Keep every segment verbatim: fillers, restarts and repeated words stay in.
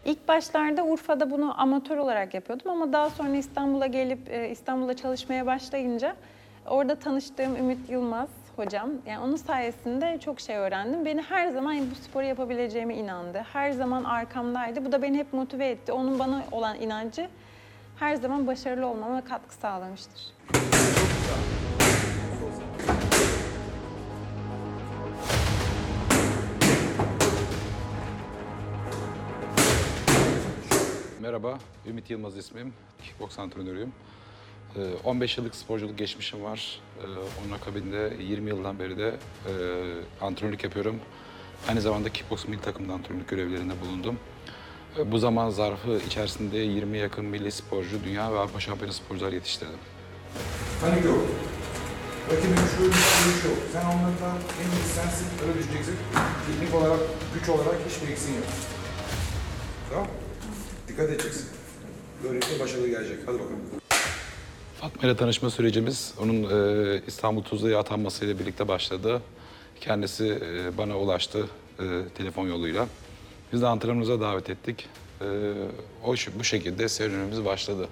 İlk başlarda Urfa'da bunu amatör olarak yapıyordum ama daha sonra İstanbul'a gelip e, İstanbul'da çalışmaya başlayınca orada tanıştığım Ümit Yılmaz hocam, yani onun sayesinde çok şey öğrendim. Beni her zaman bu sporu yapabileceğime inandı. Her zaman arkamdaydı. Bu da beni hep motive etti. Onun bana olan inancı her zaman başarılı olmama katkı sağlamıştır. Merhaba, Ümit Yılmaz ismim. Kickboks antrenörüyüm. Ee, on beş yıllık sporculuk geçmişim var. Ee, Onun akabinde yirmi yıldan beri de e, antrenörlük yapıyorum. Aynı zamanda kickboks milli takımda antrenörlük görevlerinde bulundum. Ee, Bu zaman zarfı içerisinde yirmiye yakın milli sporcu, dünya ve Avrupa şampiyonu sporcular yetiştirdim. Panik yok. Rakibin şu şu yok. Sen onlardan en iyi sensin, öyle düşeceksin. Teknik olarak, güç olarak hiçbir eksiğin yok. Tamam mı? Dikkat edeceksin. Böylelikle başarılı gelecek. Hadi bakalım. Fatma ile tanışma sürecimiz onun e, İstanbul Tuzla'ya atanmasıyla birlikte başladı. Kendisi e, bana ulaştı e, telefon yoluyla. Biz de antrenörümüze davet ettik. E, o bu şekilde serüvenimiz başladı.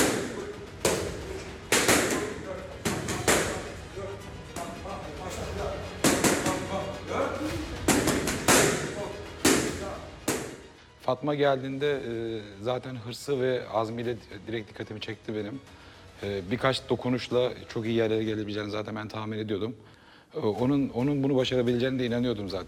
Fatma geldiğinde e, zaten hırsı ve azmiyle direkt dikkatimi çekti benim. E, birkaç dokunuşla çok iyi yerlere gelebileceğini zaten ben tahmin ediyordum. E, onun onun bunu başarabileceğine de inanıyordum zaten.